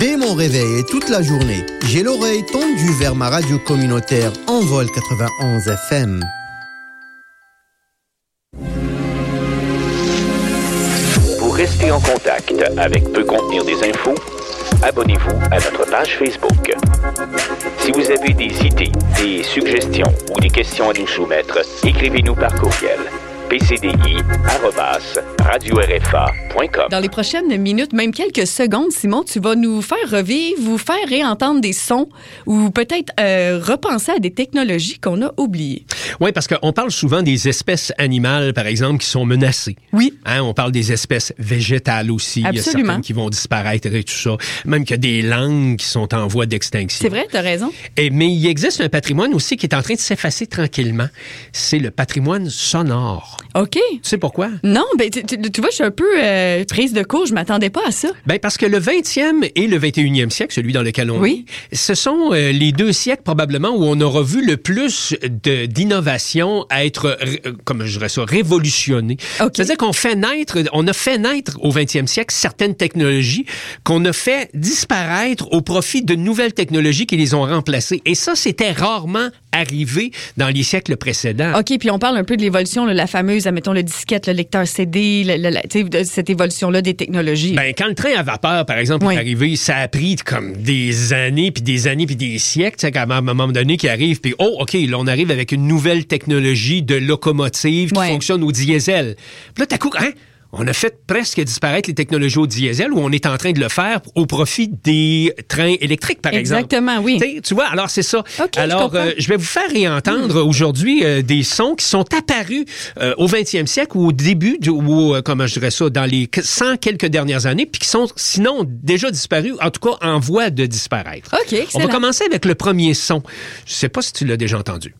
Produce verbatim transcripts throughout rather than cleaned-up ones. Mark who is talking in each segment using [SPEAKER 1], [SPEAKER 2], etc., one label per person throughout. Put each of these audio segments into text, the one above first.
[SPEAKER 1] Dès mon réveil et toute la journée, j'ai l'oreille tendue vers ma radio communautaire Envol quatre-vingt-onze F M.
[SPEAKER 2] Pour rester en contact avec Peut contenir des infos, abonnez-vous à notre page Facebook. Si vous avez des idées, des suggestions ou des questions à nous soumettre, écrivez-nous par courriel. p c d i arobase radio r f a point com.
[SPEAKER 3] Dans les prochaines minutes, même quelques secondes, Simon, tu vas nous faire revivre, vous faire réentendre des sons ou peut-être euh, repenser à des technologies qu'on a oubliées.
[SPEAKER 4] Oui, parce qu'on parle souvent des espèces animales, par exemple, qui sont menacées.
[SPEAKER 3] Oui.
[SPEAKER 4] Hein, on parle des espèces végétales aussi.
[SPEAKER 3] Absolument.
[SPEAKER 4] Il y a certaines qui vont disparaître et tout ça. Même qu'il y a des langues qui sont en voie d'extinction.
[SPEAKER 3] C'est vrai, tu as raison.
[SPEAKER 4] Et, mais il existe un patrimoine aussi qui est en train de s'effacer tranquillement. C'est le patrimoine sonore.
[SPEAKER 3] OK.
[SPEAKER 4] Tu sais pourquoi?
[SPEAKER 3] Non, ben, tu, tu, tu vois, je suis un peu euh, prise de court. Je m'attendais pas à ça.
[SPEAKER 4] Ben parce que le vingtième et le vingt et unième siècle, celui dans lequel on
[SPEAKER 3] oui.
[SPEAKER 4] est, ce sont euh, les deux siècles probablement où on aura vu le plus de, d'innovation à être, euh, comme je dirais ça, révolutionné.
[SPEAKER 3] Okay.
[SPEAKER 4] C'est-à-dire qu'on fait naître, on a fait naître au vingtième siècle certaines technologies qu'on a fait disparaître au profit de nouvelles technologies qui les ont remplacées. Et ça, c'était rarement arrivé dans les siècles précédents.
[SPEAKER 3] OK, puis on parle un peu de l'évolution, là, la fameuse, admettons, le disquette, le lecteur C D, le, le, le, de cette évolution-là des technologies.
[SPEAKER 4] Ben, quand le train à vapeur, par exemple,
[SPEAKER 3] oui.
[SPEAKER 4] est arrivé, ça a pris comme des années, puis des années, puis des siècles, tu sais, à un moment donné, qui arrive, puis oh, OK, là, on arrive avec une nouvelle technologie de locomotive qui
[SPEAKER 3] ouais.
[SPEAKER 4] fonctionne au diesel. Puis là, t'as coup, hein? On a fait presque disparaître les technologies au diesel où on est en train de le faire au profit des trains électriques, par
[SPEAKER 3] Exactement,
[SPEAKER 4] exemple.
[SPEAKER 3] oui.
[SPEAKER 4] T'sais, tu vois, alors c'est ça.
[SPEAKER 3] Okay,
[SPEAKER 4] alors,
[SPEAKER 3] je,
[SPEAKER 4] euh, je vais vous faire réentendre mmh. aujourd'hui euh, des sons qui sont apparus euh, au vingtième siècle ou au début, du, ou euh, comment je dirais ça, dans les cent quelques dernières années, puis qui sont sinon déjà disparus, en tout cas en voie de disparaître.
[SPEAKER 3] OK, excellent.
[SPEAKER 4] On va commencer avec le premier son. Je sais pas si tu l'as déjà entendu.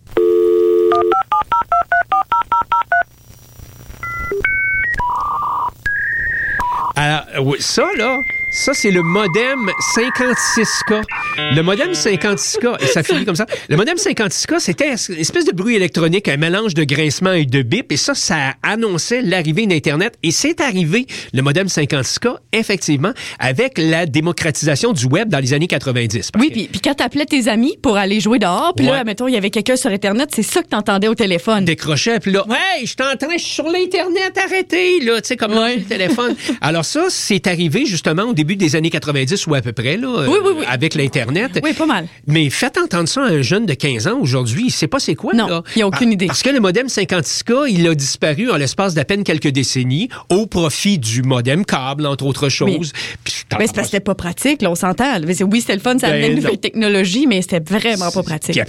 [SPEAKER 4] Alors, oui, ça, là, ça, c'est le modem cinquante-six K. Le modem cinquante-six K, et ça finit comme ça. Le modem cinquante-six K, c'était une espèce de bruit électronique, un mélange de grincement et de bip, et ça, ça annonçait l'arrivée d'Internet. Et c'est arrivé, le modem cinquante-six K, effectivement, avec la démocratisation du web dans les années quatre-vingt-dix.
[SPEAKER 3] Oui, puis, puis quand t'appelais tes amis pour aller jouer dehors, puis
[SPEAKER 4] ouais.
[SPEAKER 3] là, mettons, il y avait quelqu'un sur Internet, c'est ça que t'entendais au téléphone.
[SPEAKER 4] Décrochait, puis là, « Ouais, je suis en train, je suis sur l'Internet, arrêtez! » là, tu sais, comme ouais. le téléphone. Alors ça, c'est arrivé justement au début des années quatre-vingt-dix ou à peu près, là,
[SPEAKER 3] oui, oui, oui.
[SPEAKER 4] avec l'Internet.
[SPEAKER 3] Oui, pas mal.
[SPEAKER 4] Mais faites entendre ça à un jeune de quinze ans aujourd'hui, il sait pas c'est quoi,
[SPEAKER 3] non,
[SPEAKER 4] là.
[SPEAKER 3] il n'y a aucune idée.
[SPEAKER 4] Parce que le modem cinquante-six K, il a disparu en l'espace d'à peine quelques décennies au profit du modem câble, entre autres choses. Puis,
[SPEAKER 3] mais c'est parce que c'était pas pratique, là, on s'entend. Oui, c'était le fun, ça amenait
[SPEAKER 4] ben,
[SPEAKER 3] une nouvelle technologie, mais c'était vraiment pas pratique.